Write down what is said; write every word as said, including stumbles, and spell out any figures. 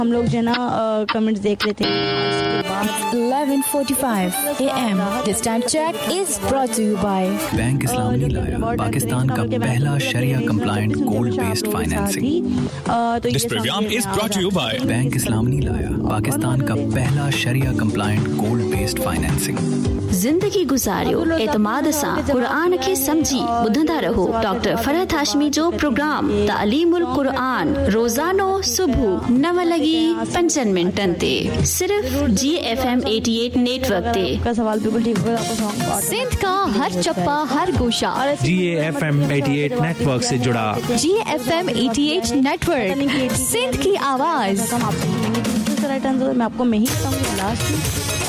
हम लोग जो ना कमेंट्स देख लेते हैं। eleven forty-five A M This time check is brought to you by bank इस्लामी लाया, पाकिस्तान का पहला शरिया compliant gold based financing. This program is brought to you by bank इस्लामी लाया, पाकिस्तान का पहला शरिया कंप्लायंट गोल्ड बेस्ड फाइनेंसिंग। जिंदगी गुजारियो एतमाद सां कुरान खे समझी ॿुधंदा रहो डॉक्टर फरहत हाशमी जो प्रोग्राम तालीमुल कुरान रोज़ानो सुबह नव लगी पंजनि मिनटनि ते सिर्फ जी एफ एम अठासी नेटवर्क ते। का सवाल बिल्कुल ठीक होगा, आपको सॉन्ग सिंध का हर चप्पा हर गोशा जी एफ एम अठासी नेटवर्क से जुड़ा। जी एफ एम अठासी नेटवर्क, सिंध की आवाज। मैं आपको मैं ही बताऊंगी लास्ट में